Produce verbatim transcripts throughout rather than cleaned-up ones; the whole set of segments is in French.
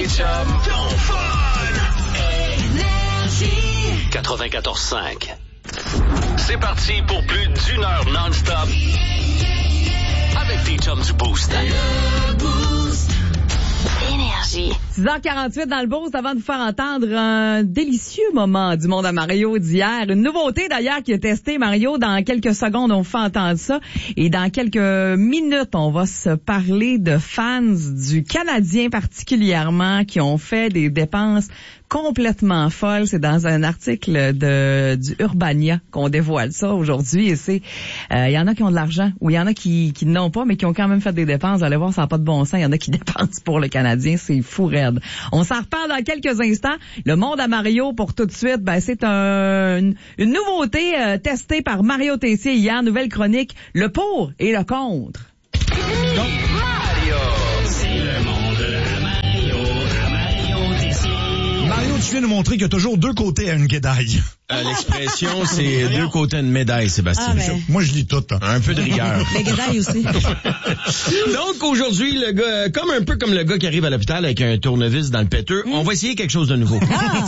les chums. Don't fun! Énergie. quatre-vingt-quatorze cinq. C'est parti pour plus d'une heure non-stop avec tes chums du Boost. Le Boost. Énergie. six heures quarante-huit dans le Boost avant de vous faire entendre un délicieux moment du monde à Mario d'hier. Une nouveauté d'ailleurs qui a testé Mario. Dans quelques secondes, on vous fait entendre ça. Et dans quelques minutes, on va se parler de fans du Canadien particulièrement qui ont fait des dépenses complètement folles. C'est dans un article de du Urbania qu'on dévoile ça aujourd'hui. Et c'est, il euh, y en a qui ont de l'argent ou il y en a qui qui n'ont pas mais qui ont quand même fait des dépenses. Vous allez voir, ça n'a pas de bon sens. Il y en a qui dépensent pour le Canadien. C'est fou raide. On s'en reparle dans quelques instants. Le monde à Mario pour tout de suite. Ben c'est un, une, une nouveauté euh, testée par Mario Tessier hier. Nouvelle chronique. Le pour et le contre. Donc, Mario. C'est le monde à Mario, à Mario Tessier. Mario, tu viens nous montrer qu'il y a toujours deux côtés à une médaille. Euh, l'expression, c'est deux côtés d'une médaille, Sébastien. Ah, ben. Moi, je lis tout. Hein. Un peu de rigueur. Les médailles aussi. Donc, aujourd'hui, le gars, comme un peu comme le gars qui arrive à l'hôpital avec un tournevis dans le péteux, mmh. on va essayer quelque chose de nouveau. Ah.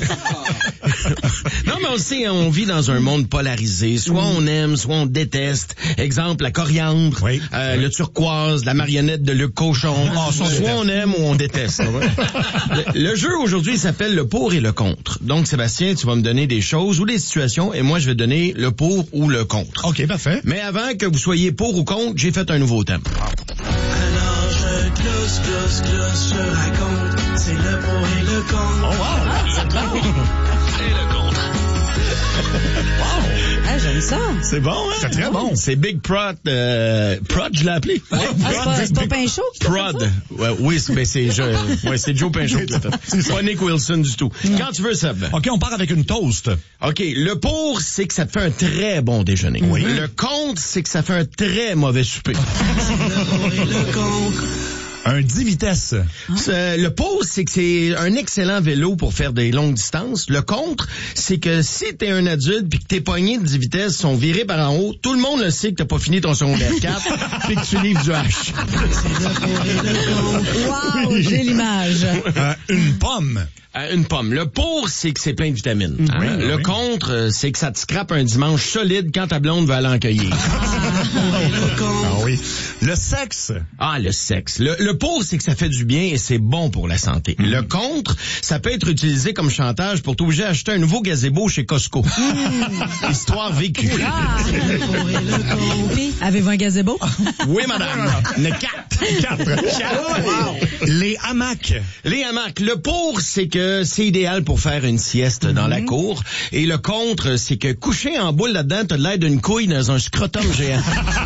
Non, mais on sait, on vit dans un monde polarisé. Soit on aime, soit on déteste. Exemple, la coriandre, oui, euh, oui. le turquoise, la marionnette de Luc Cochon. Oh, ça, soit on aime ou on déteste. le, le jeu aujourd'hui s'appelle le pour et le contre. Donc, Sébastien, tu vas me donner des choses ou des situations et moi, je vais donner le pour ou le contre. OK, parfait. Mais avant que vous soyez pour ou contre, j'ai fait un nouveau thème. Alors je glisse, glisse, glisse, je raconte, c'est le pour et le contre. Oh, wow! Et le contre. Wow! Ah, j'aime ça. C'est bon, hein? C'est très bon. C'est Big Prod. Euh, Prod, je l'ai appelé. Ah, c'est pas, c'est pas Pinchot qui fait ça? Prod. Ouais, oui, c'est, ben c'est, je, ouais, c'est Joe Pinchot qui l'a fait. C'est pas Nick Wilson du tout. Mm. Quand tu veux, Seb. OK, on part avec une toast. OK, le pour, c'est que ça te fait un très bon déjeuner. Oui. Le contre, c'est que ça fait un très mauvais souper. Le pour et le contre. Un dix vitesses. C'est- Le pour, c'est que c'est un excellent vélo pour faire des longues distances. Le contre, c'est que si t'es un adulte puis que tes poignées de dix vitesses sont virées par en haut, tout le monde le sait que t'as pas fini ton secondaire quatre puis que tu livres du H. C'est le pour et le contre. Wow, j'ai l'image. Euh, une pomme. Euh, une pomme. Le pour, c'est que c'est plein de vitamines. Hein? Oui, Le oui. contre, euh, c'est que ça te scrape un dimanche solide quand ta blonde va aller en cueillir. Ah oui. Le sexe. Ah, le sexe. Le, le pour, c'est que ça fait du bien et c'est bon pour la santé. Mm. Le contre, ça peut être utilisé comme chantage pour t'obliger à acheter un nouveau gazebo chez Costco. Mm. Histoire vécue. Ah. Le pour et le contre. Puis, avez-vous un gazebo? Oui, madame. Il y en a quatre. Quatre. Wow. Les hamacs. Les hamacs. Le pour, c'est que c'est idéal pour faire une sieste dans la cour. Et le contre, c'est que coucher en boule là-dedans, t'as l'air d'une couille dans un scrotum géant.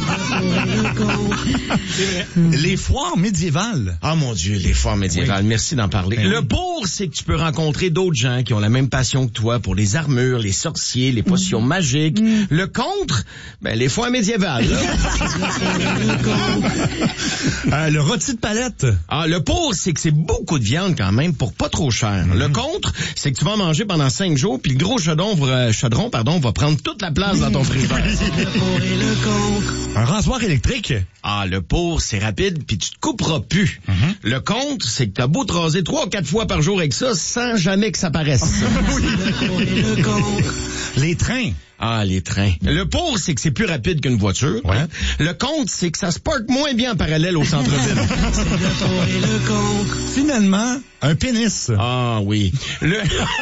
Les foires médiévales. Ah mon Dieu, les foires médiévales, Oui. merci d'en parler. Ben le oui. pour, c'est que tu peux rencontrer d'autres gens qui ont la même passion que toi pour les armures, les sorciers, les potions magiques. Le contre, ben les foires médiévales. là. Euh, le rôti de palette. Ah, le pour, c'est que c'est beaucoup de viande quand même pour pas trop cher. Le contre, c'est que tu vas manger pendant cinq jours puis le gros chaudron, va, chaudron pardon, va prendre toute la place dans ton frigidaire. Le pour et le contre. Un rasoir électrique. Ah, le pour, c'est rapide, puis tu te couperas plus. Mm-hmm. Le contre, c'est que t'as beau te raser trois ou quatre fois par jour avec ça, sans jamais que ça paraisse. Le pour et le contre. Les trains. Ah, les trains. Le pour, c'est que c'est plus rapide qu'une voiture. Ouais. Hein. Le contre, c'est que ça se parque moins bien en parallèle au centre-ville. C'est le pour et le contre. Finalement, un pénis. Ah oui. Le...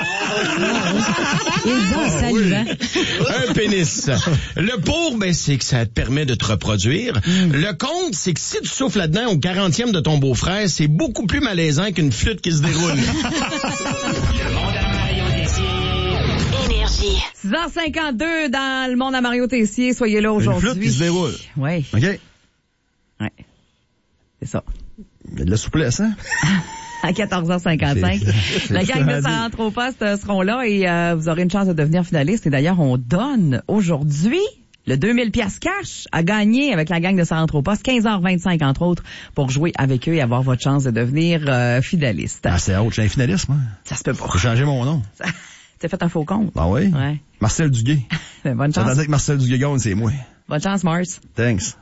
Il est bon, salivant. Un pénis. Le pour, ben, c'est que ça te permet de te reproduire. Le contre, c'est que si tu souffles là-dedans au quarantième de ton beau-frère, c'est beaucoup plus malaisant qu'une flûte qui se déroule. Le monde à Mario Tessier. Énergie. six heures cinquante-deux dans le monde à Mario Tessier. Soyez là aujourd'hui. flûte qui se déroule. Oui. OK? Ouais. C'est ça. Il y a de la souplesse, hein? À quatorze heures cinquante-cinq. C'est- La c'est gang de dit. Saint au poste euh, seront là et euh, vous aurez une chance de devenir finaliste. Et d'ailleurs, on donne aujourd'hui le deux mille piastres cash à gagner avec la gang de Saint au poste, quinze heures vingt-cinq entre autres, pour jouer avec eux et avoir votre chance de devenir euh, finaliste. Ah, c'est haut, je suis un finaliste, moi. Ça se peut pas. J'ai changé mon nom. T'as fait un faux compte. Ah oui? Ouais. Marcel Duguay. Bonne Ça chance. veut dire que Marcel Duguay gagne, c'est moi. Bonne chance, Mars. Thanks.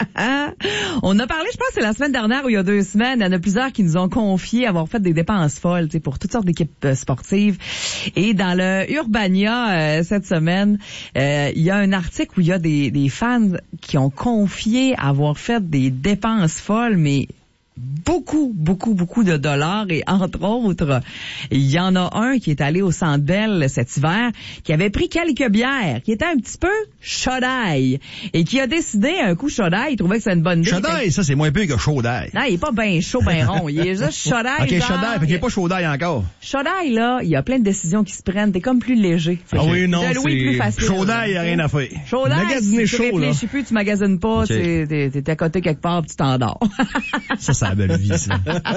On a parlé, je pense, c'est la semaine dernière ou il y a deux semaines, il y en a plusieurs qui nous ont confié avoir fait des dépenses folles, tu sais, pour toutes sortes d'équipes euh, sportives. Et dans le Urbania, euh, cette semaine, euh, il y a un article où il y a des, des fans qui ont confié avoir fait des dépenses folles, mais beaucoup, beaucoup, beaucoup de dollars. Et entre autres, il y en a un qui est allé au Centre Bell cet hiver, qui avait pris quelques bières, qui était un petit peu chaudaille, et qui a décidé, un coup chaudaille, il trouvait que c'était une bonne idée. Chaudaille, ça, c'est moins pire que chaudaille. Non, il est pas bien chaud, bien rond. Il est juste chaudaille. OK, genre, chaudaille, fait qu'il est pas chaudaille encore. Chaudaille, là, il y a plein de décisions qui se prennent. T'es comme plus léger. Ah oui, non, De Louis, c'est- plus facile. Chaudaille, il y a rien à faire. Chaudaille, Magasiner tu chaud, là. réfléchis plus, tu magasines pas, OK. t'es, t'es, t'es à côté quelque part, puis tu t'endors. Ça, c'est la belle vie, ça.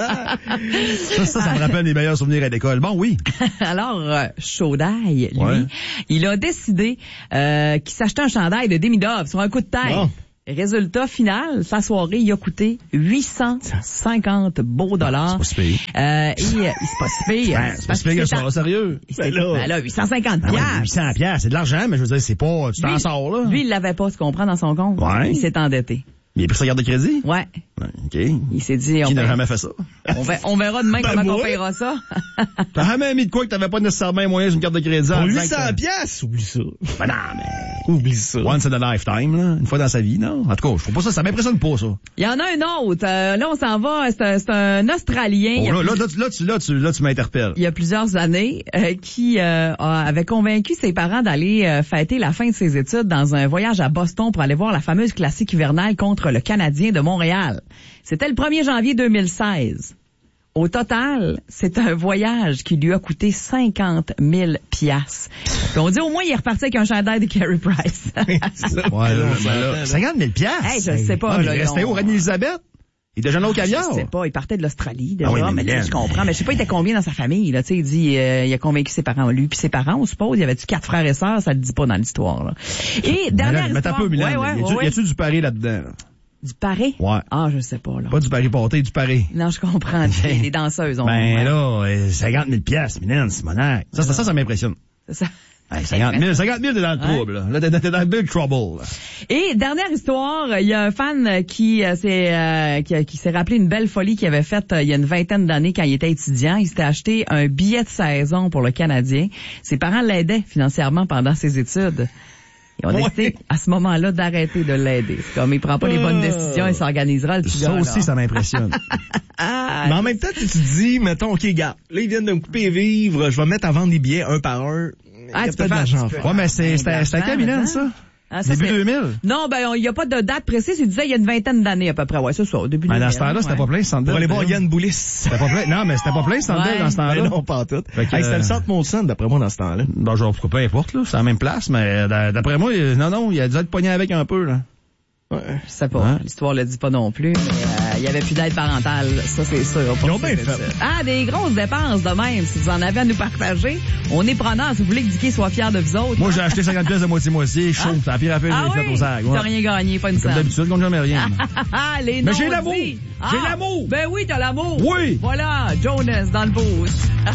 ça, ça, ça me rappelle les meilleurs souvenirs à l'école. Bon, oui. Alors, euh, Chaudaille, lui, Ouais. il a décidé euh, qu'il s'achetait un chandail de Demidov sur un coup de tête. Bon. Résultat final, sa soirée, il a coûté huit cent cinquante beaux dollars. C'est pas si pire. Euh, et euh, c'est pas si pire. Ben, c'est pas si pire que ça, sérieux. C'est là. Ben là, huit cent cinquante Ah ouais, piastres. huit cents piastres, c'est de l'argent, mais je veux dire, c'est pas, tu t'en Lui- sors, là. Lui, il l'avait pas, tu comprends, dans son compte. Ouais. Il s'est endetté. Il a pris sa carte de crédit? Ouais. Ouais, OK. Il s'est dit, on, Qui n'a verra, jamais fait ça? on, verra, on verra demain Ben, comment on moi. payera ça. T'as jamais mis de quoi que t'avais pas nécessairement les moyens d'une carte de crédit? en Pour disant huit cents que- piastres, oublie ça. Ben non, mais... Oublie ça. Once in a lifetime, là. Une fois dans sa vie, non? En tout cas, je trouve pas ça, ça m'impressionne pas, ça. Il y en a un autre. Euh, là, on s'en va. C'est un, c'est un Australien. Il y Oh, a là, plus- là, là, tu- là, tu, là, tu, là, tu m'interpelles. il y a plusieurs années, euh, qui euh, a- avait convaincu ses parents d'aller euh, fêter la fin de ses études dans un voyage à Boston pour aller voir la fameuse classique hivernale contre le Canadien de Montréal. C'était le premier janvier deux mille seize. Au total, c'est un voyage qui lui a coûté cinquante mille piastres. Puis on dit au moins il est reparti avec un chandail de Carey Price. Ouais, là, ben là, cinquante mille piastres. Hey, je sais pas, Ah, mais là, il restait on- où, Reine-Élisabeth? Il déjeunait au caviar. Je sais pas, il partait de l'Australie déjà, Ah oui, mais mais tu sais, Mylène. je comprends. Mais je sais pas, il était combien dans sa famille, là. Tu sais, il dit, euh, il a convaincu ses parents, lui, puis ses parents, on suppose, il y avait-tu quatre frères et sœurs, ça le dit pas dans l'histoire, là. Et dernière Mais t'as histoire. peu, Milan. Ouais, ouais, y a-tu, ouais, y a-tu du pari là-dedans? là? Du paré? Ouais. Ah, je sais pas, là. Pas du pari pâté, du pari. Non, je comprends. Les, les danseuses, on Ben ouais. là, euh, cinquante mille piastres, Milan, c'est monac. Ça, ça, ça, ça m'impressionne. C'est ça. Hey, cinquante mille, cinquante mille, t'es dans le Ouais. trouble, là. Là, t'es, t'es dans le big trouble, là. Et dernière histoire, il y a un fan qui euh, s'est euh, qui, qui s'est rappelé une belle folie qu'il avait faite euh, il y a une vingtaine d'années quand il était étudiant. Il s'était acheté un billet de saison pour le Canadien. Ses parents l'aidaient financièrement pendant ses études. Ils ont Ouais. décidé à ce moment-là d'arrêter de l'aider. C'est comme il prend pas les bonnes décisions, il s'organisera le petit Ça gars, aussi, là. ça m'impressionne. Ah, Mais en même temps, tu te dis, mettons, OK, gars, là, ils viennent de me couper vivre, je vais mettre à vendre des billets un par un. Ah, Il y a tu peut-être peux de faire- l'argent à tu peux- faire. Ouais, mais c'est, c'était, c'était à quel, Milan, ça? Ah, ça, Début c'est- deux mille? Non, ben il y a pas de date précise. Il disait il y a une vingtaine d'années à peu près. Ouais, c'est ça, au début Ben, deux dans mille, ce temps-là, c'était ouais. pas plein, Sandel. Pour aller voir d'ailleurs. Yann Boulis. C'était pas plein. Non, mais c'était pas plein, Sandel, Ouais. dans ce temps-là. Ben non, pas en tout. Fait que, Hey, c'était euh, le centre Molson, d'après moi, dans ce temps-là. Bon, genre, pourquoi peu importe, là. C'est la même place, mais d'a- d'après moi, il- non, non, il a dû être pogné avec un peu, là. Ouais. Je sais pas. Hein? L'histoire le dit pas non plus, mais euh, il y avait plus d'aide parentale. Ça, c'est sûr. Ils ont bien fait. Ah, des grosses dépenses de même. Si vous en avez à nous partager, on est prenant. Si vous voulez que Dicky soit fier de vous autres. Moi, j'ai acheté cinquante pièces de moitié-moitié, chaud. C'est la pire affaire que Ah j'ai faite oui? au sac. T'as Ouais. rien gagné, pas une Comme scène. d'habitude, comme jamais rien. Ah, les Mais j'ai non-dits. l'amour. Ah, J'ai l'amour. Ben oui, t'as l'amour. Oui. Voilà, Jonas dans le boost.